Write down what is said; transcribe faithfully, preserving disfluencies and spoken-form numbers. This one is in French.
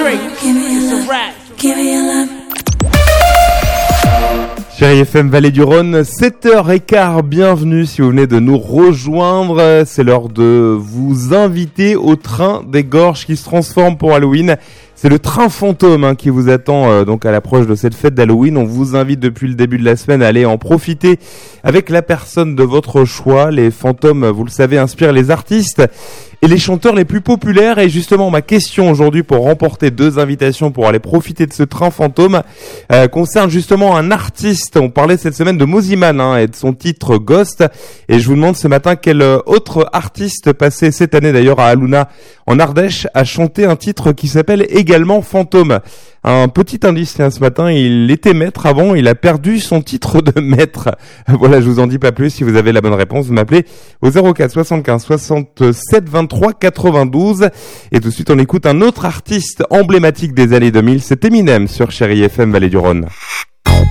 straight. It's a rap. Give me your love. Chérie F M Vallée du Rhône, sept heures quinze, bienvenue si vous venez de nous rejoindre. C'est l'heure de vous inviter au train des gorges qui se transforme pour Halloween. C'est le train fantôme hein, qui vous attend euh, donc à l'approche de cette fête d'Halloween. On vous invite depuis le début de la semaine à aller en profiter avec la personne de votre choix. Les fantômes, vous le savez, inspirent les artistes et les chanteurs les plus populaires. Et justement, ma question aujourd'hui pour remporter deux invitations pour aller profiter de ce train fantôme euh, concerne justement un artiste. On parlait cette semaine de Mosimann hein, et de son titre Ghost. Et je vous demande ce matin quel autre artiste passé cette année d'ailleurs à Aluna en Ardèche a chanté un titre qui s'appelle également Fantôme. Un petit indice, tiens, ce matin, il était maître avant, il a perdu son titre de maître. Voilà, je vous en dis pas plus. Si vous avez la bonne réponse, vous m'appelez au zéro quatre soixante-quinze soixante-sept vingt-trois quatre-vingt-douze. Et tout de suite, on écoute un autre artiste emblématique des années deux mille, c'est Eminem sur Chérie F M Vallée du Rhône.